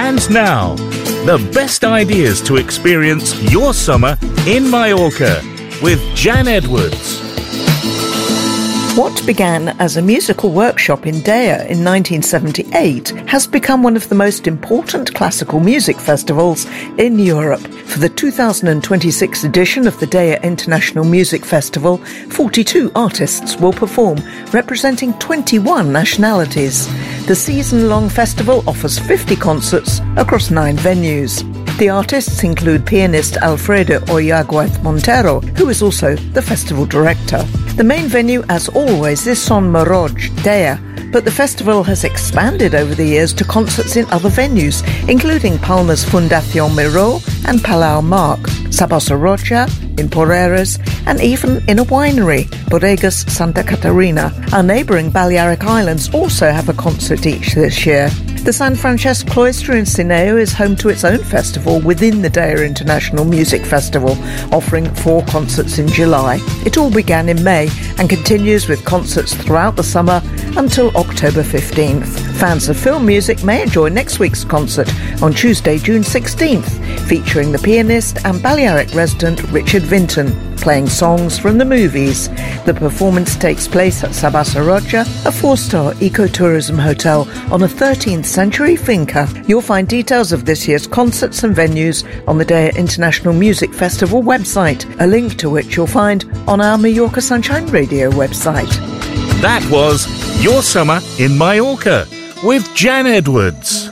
And now, the best ideas to experience your summer in Mallorca with Jan Edwards. What began as a musical workshop in Dea in 1978 has become one of the most important classical music festivals in Europe. For the 2026 edition of the Dea International Music Festival, 42 artists will perform, representing 21 nationalities. The season-long festival offers 50 concerts across 9 venues. The artists include pianist Alfredo Oyaguez Montero, who is also the festival director. The main venue, as always, is Son Moroj, Dea, but the festival has expanded over the years to concerts in other venues, including Palma's Fundación Miró and Palau Marc, Sabasa Rocha in Porreres, and even in a winery, Bodegas Santa Catarina. Our neighbouring Balearic Islands also have a concert each this year. The San Francesc Cloister in Sineu is home to its own festival within the Dea International Music Festival, offering 4 concerts in July. It all began in May and continues with concerts throughout the summer until October 15th. Fans of film music may enjoy next week's concert on Tuesday, June 16th, featuring the pianist and Balearic resident Richard Vinton, playing songs from the movies. The performance takes place at Sabasa Rocha, a 4-star ecotourism hotel on a 13th century finca. You'll find details of this year's concerts and venues on the Dea International Music Festival website, a link to which you'll find on our Mallorca Sunshine Radio website. That was Your Summer in Mallorca with Jan Edwards.